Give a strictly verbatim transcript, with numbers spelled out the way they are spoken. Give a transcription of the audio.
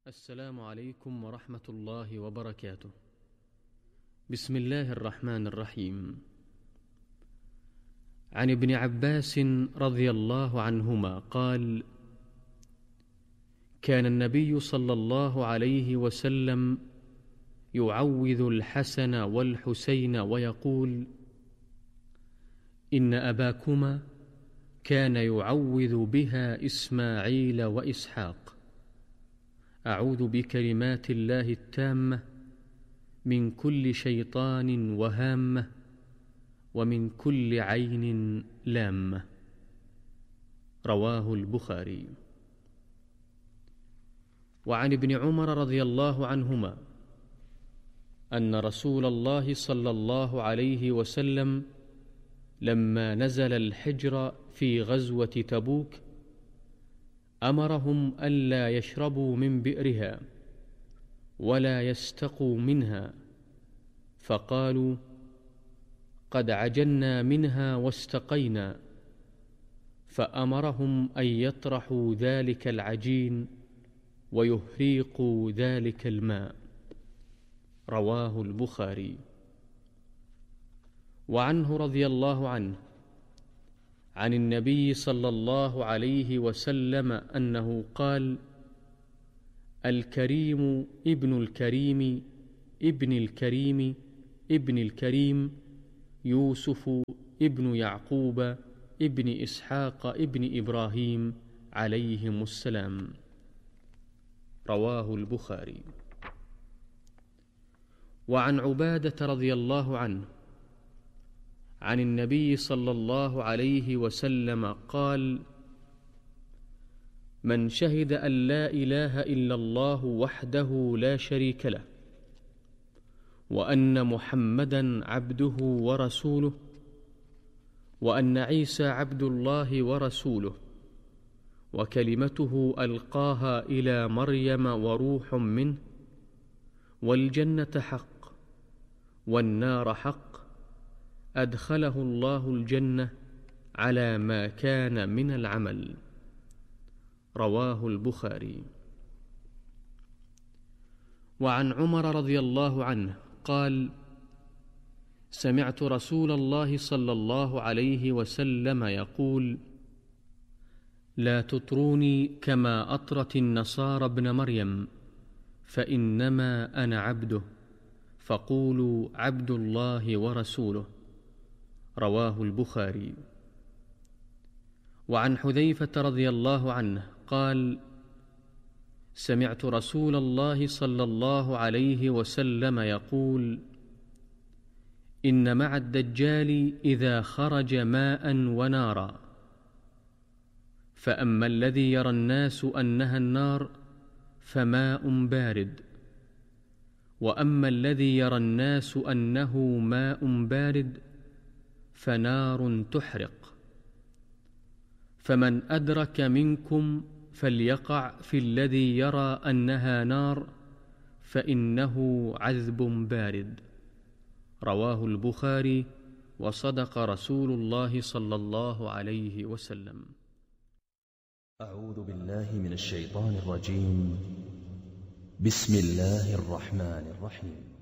السلام عليكم ورحمة الله وبركاته. بسم الله الرحمن الرحيم. عن ابن عباس رضي الله عنهما قال: كان النبي صلى الله عليه وسلم يعوذ الحسن والحسين ويقول: إن أباكما كان يعوذ بها إسماعيل وإسحاق. أعوذ بكلمات الله التامة من كل شيطان وهامة ومن كل عين لامة. رواه البخاري. وعن ابن عمر رضي الله عنهما أن رسول الله صلى الله عليه وسلم لما نزل الحجر في غزوة تبوك أمرهم ألا يشربوا من بئرها ولا يستقوا منها، فقالوا: قد عجلنا منها واستقينا، فأمرهم أن يطرحوا ذلك العجين ويهريقوا ذلك الماء. رواه البخاري. وعنه رضي الله عنه عن النبي صلى الله عليه وسلم أنه قال: الكريم ابن الكريم ابن الكريم ابن الكريم يوسف ابن يعقوب ابن إسحاق ابن إبراهيم عليهم السلام. رواه البخاري. وعن عبادة رضي الله عنه عن النبي صلى الله عليه وسلم قال: من شهد أن لا إله إلا الله وحده لا شريك له وأن محمدًا عبده ورسوله وأن عيسى عبد الله ورسوله وكلمته ألقاها إلى مريم وروح منه، والجنة حق والنار حق، أدخله الله الجنة على ما كان من العمل. رواه البخاري. وعن عمر رضي الله عنه قال: سمعت رسول الله صلى الله عليه وسلم يقول: لا تطروني كما أطرت النصارى ابن مريم، فإنما أنا عبده، فقولوا عبد الله ورسوله. رواه البخاري. وعن حذيفة رضي الله عنه قال: سمعت رسول الله صلى الله عليه وسلم يقول: إن مع الدجال إذا خرج ماء ونارا، فأما الذي يرى الناس أنها النار فماء بارد، وأما الذي يرى الناس أنه ماء بارد فنار تحرق. فمن أدرك منكم فليقع في الذي يرى أنها نار، فإنه عذب بارد. رواه البخاري. وصدق رسول الله صلى الله عليه وسلم. أعوذ بالله من الشيطان الرجيم. بسم الله الرحمن الرحيم.